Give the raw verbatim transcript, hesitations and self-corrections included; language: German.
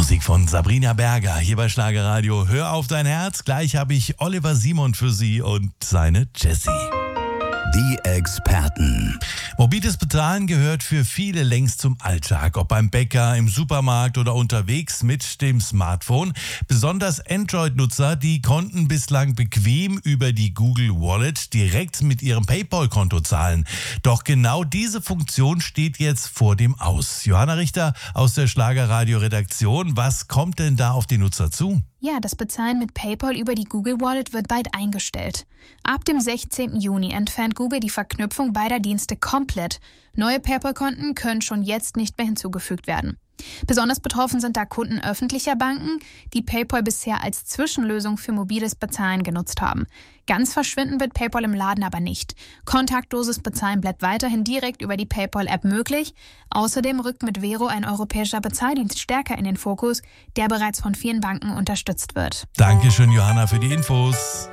Musik von Sabrina Berger hier bei Schlagerradio. Hör auf dein Herz. Gleich habe ich Oliver Simon für Sie und seine Jessie. Die Experten. Mobiles Bezahlen gehört für viele längst zum Alltag, ob beim Bäcker, im Supermarkt oder unterwegs mit dem Smartphone. Besonders Android-Nutzer, die konnten bislang bequem über die Google Wallet direkt mit ihrem PayPal-Konto zahlen. Doch genau diese Funktion steht jetzt vor dem Aus. Johanna Richter aus der Schlagerradio-Redaktion, was kommt denn da auf die Nutzer zu? Ja, das Bezahlen mit PayPal über die Google Wallet wird bald eingestellt. Ab dem sechzehnten Juni entfernt Google die Verknüpfung beider Dienste komplett. Neue PayPal-Konten können schon jetzt nicht mehr hinzugefügt werden. Besonders betroffen sind da Kunden öffentlicher Banken, die PayPal bisher als Zwischenlösung für mobiles Bezahlen genutzt haben. Ganz verschwinden wird PayPal im Laden aber nicht. Kontaktloses Bezahlen bleibt weiterhin direkt über die PayPal-App möglich. Außerdem rückt mit Vero ein europäischer Bezahldienst stärker in den Fokus, der bereits von vielen Banken unterstützt wird. Dankeschön, Johanna, für die Infos.